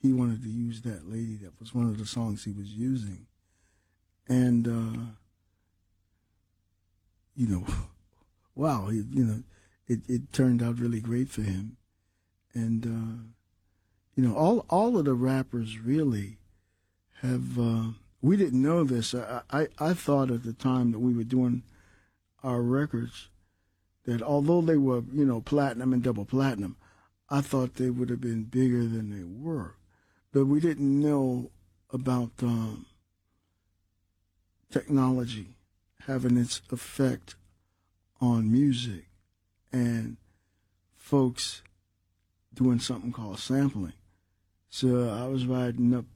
he wanted to use that lady. That was one of the songs he was using. And, wow, it turned out really great for him. And, all of the rappers really have, we didn't know this. I thought at the time that we were doing our records that although they were, platinum and double platinum, I thought they would have been bigger than they were. But we didn't know about technology having its effect on music and folks doing something called sampling. So I was riding up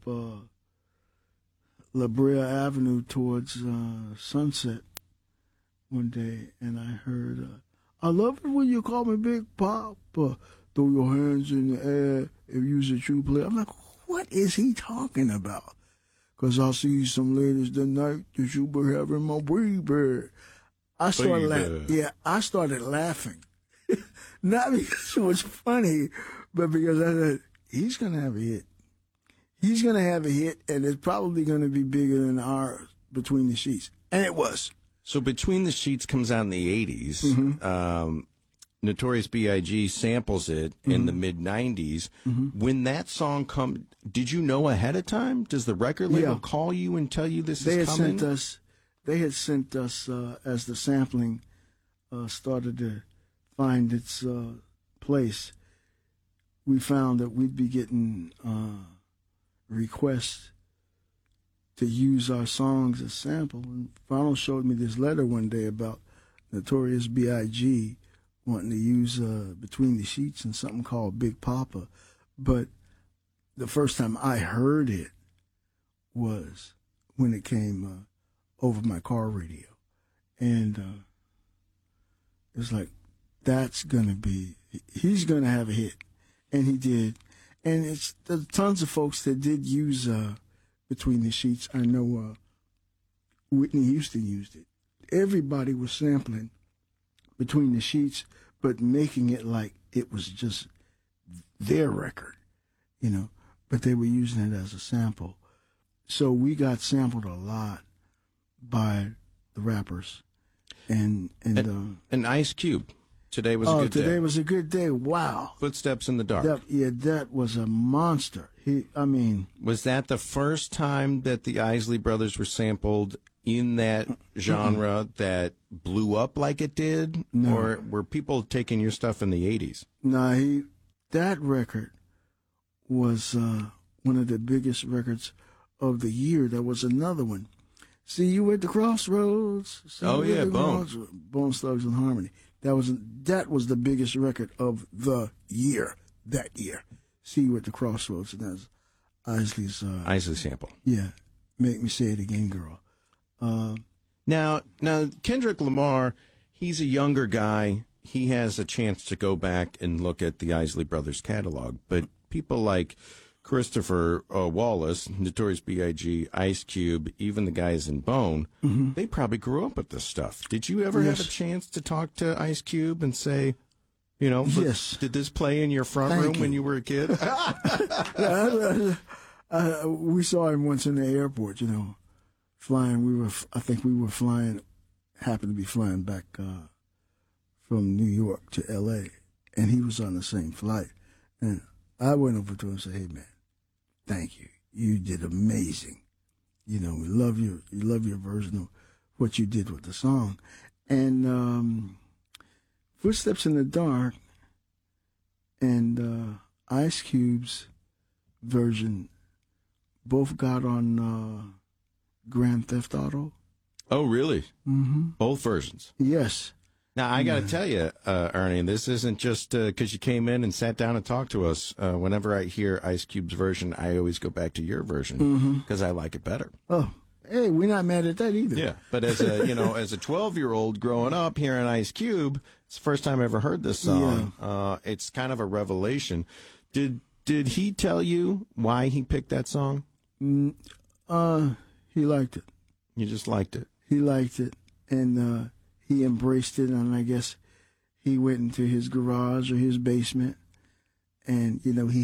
La Brea Avenue towards Sunset one day, and I heard, I love it when you call me Big Papa. Throw your hands in the air if you's a true player. I'm like, what is he talking about? Because I see some ladies tonight that you be having my baby. I started laughing. Yeah, I started laughing. Not because it was funny, but because I said, he's going to have a hit. He's going to have a hit, and it's probably going to be bigger than ours, Between the Sheets. And it was. So Between the Sheets comes out in the 80s. Mm-hmm. Notorious B.I.G. samples it in the mid-90s. Mm-hmm. When that song comes, did you know ahead of time? Does the record label call you and tell you this is coming? They had sent us, as the sampling started to find its place, we found that we'd be getting requests to use our songs as sample. And Ronald showed me this letter one day about Notorious B.I.G. wanting to use Between the Sheets and something called Big Papa. But the first time I heard it was when it came over my car radio. And it was like, that's going to be, he's going to have a hit. And he did. And there's tons of folks that did use Between the Sheets. I know Whitney Houston used it. Everybody was sampling Between the Sheets, but making it like it was just their record, but they were using it as a sample. So we got sampled a lot by the rappers. And Ice Cube. Today was a good day. Today was a good day. Wow. Footsteps in the Dark. That was a monster. Was that the first time that the Isley Brothers were sampled in that genre that blew up like it did? No. Or were people taking your stuff in the 80s? No, that record was one of the biggest records of the year. There was another one. See You at the Crossroads. Bone. Bone Thugs and Harmony. That was the biggest record of the year, that year. See You at the Crossroads. And that's Isley's... Isley sample. Yeah. Make Me Say It Again, Girl. Now, Kendrick Lamar, he's a younger guy. He has a chance to go back and look at the Isley Brothers catalog. But people like Christopher Wallace, Notorious B.I.G., Ice Cube, even the guys in Bone, they probably grew up with this stuff. Did you ever have a chance to talk to Ice Cube and say, yes, did this play in your front room when you were a kid? We saw him once in the airport, flying. I think we were flying, happened to be flying back from New York to L.A., and he was on the same flight. And I went over to him and said, hey, man, thank you. You did amazing. We love your version of what you did with the song. And Footsteps in the Dark and Ice Cube's version both got on Grand Theft Auto. Oh, really? Mm-hmm. Both versions? Yes. Now, I got to tell you, Ernie, this isn't just because you came in and sat down and talked to us. Whenever I hear Ice Cube's version, I always go back to your version because I like it better. Oh, hey, we're not mad at that either. Yeah, but as a as a 12-year-old growing up hearing Ice Cube, it's the first time I ever heard this song. Yeah. It's kind of a revelation. Did he tell you why he picked that song? He liked it. You just liked it. He liked it, and he embraced it, and I guess he went into his garage or his basement, and he